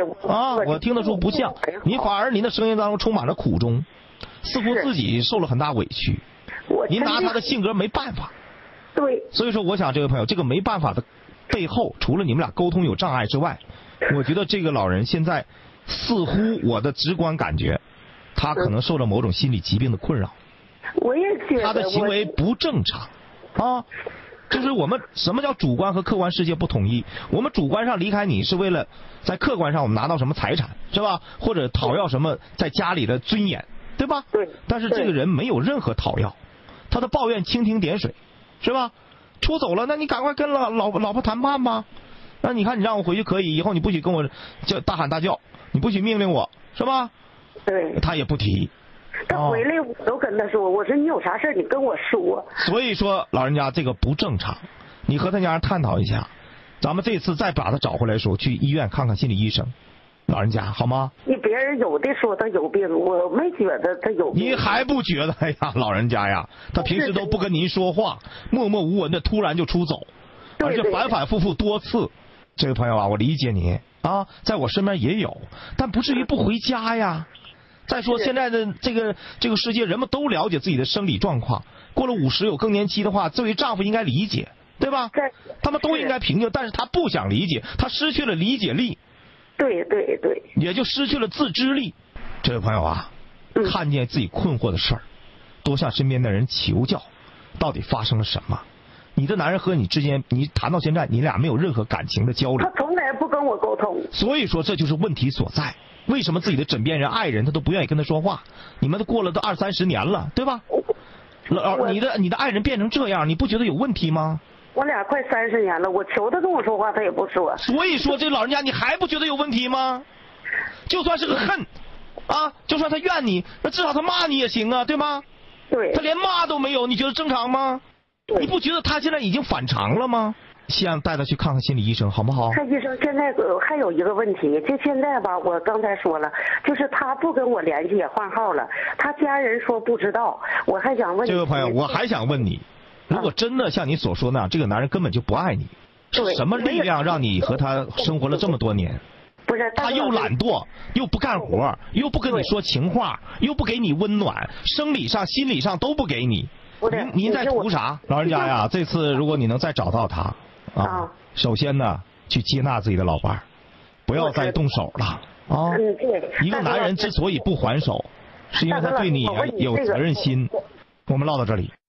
啊，我听得出不像，你反而您的声音当中充满了苦衷，似乎自己受了很大委屈，您拿他的性格没办法。 对。 所以说，我想这位朋友，这个没办法的背后，除了你们俩沟通有障碍之外，我觉得这个老人现在似乎我的直观感觉，他可能受了某种心理疾病的困扰。 我也觉得他的行为不正常啊。就是我们什么叫主观和客观世界不统一？我们主观上离开你是为了在客观上我们拿到什么财产，是吧？或者讨要什么在家里的尊严，对吧？ 对。 但是这个人没有任何讨要，他的抱怨蜻蜓点水，是吧？出走了，那你赶快跟老婆谈判吧。那你看你让我回去可以，以后你不许跟我叫大喊大叫，你不许命令我，是吧？ 对。 他也不提。 他回来我都跟他说，我说你有啥事你跟我说。 所以说老人家这个不正常，你和他家人探讨一下，咱们这次再把他找回来的时候，去医院看看心理医生，老人家好吗？ 你别人有的说他有病，我没觉得他有病。 你还不觉得？哎呀，老人家呀，他平时都不跟您说话，默默无闻的突然就出走，而且反反复复多次。这位朋友啊，我理解你啊，在我身边也有，但不至于不回家呀。再说现在的这个世界，人们都了解自己的生理状况。过了50有更年期的话，作为丈夫应该理解，对吧？他们都应该平静，但是他不想理解，他失去了理解力。 对对对。 也就失去了自知力。这位朋友啊，看见自己困惑的事儿，多向身边的人求教，到底发生了什么？你的男人和你之间，你谈到现在，你俩没有任何感情的交流。 他从来不跟我沟通。 所以说，这就是问题所在。为什么自己的枕边人、爱人他都不愿意跟他说话？你们都过了都20、30年了，对吧？你的爱人变成这样，你不觉得有问题吗？ 我俩快30年了，我求他跟我说话，他也不说。 所以说，这老人家你还不觉得有问题吗？就算是个恨，啊，就算他怨你，那至少他骂你也行啊，对吗？ 对。 他连骂都没有，你觉得正常吗？你不觉得他现在已经反常了吗？先带他去看看心理医生，好不好？ 看医生，现在还有一个问题，就现在吧，我刚才说了，就是他不跟我联系，也换号了，他家人说不知道。我还想问你， 这位朋友，我还想问你，如果真的像你所说那样，这个男人根本就不爱你，是什么力量让你和他生活了这么多年？ 不是， 他又懒惰，又不干活，又不跟你说情话，又不给你温暖，生理上、心理上都不给你。您在图啥？老人家呀，这次如果你能再找到他啊，首先呢，去接纳自己的老伴儿，不要再动手了啊。一个男人之所以不还手，是因为他对你有责任心。我们唠到这里。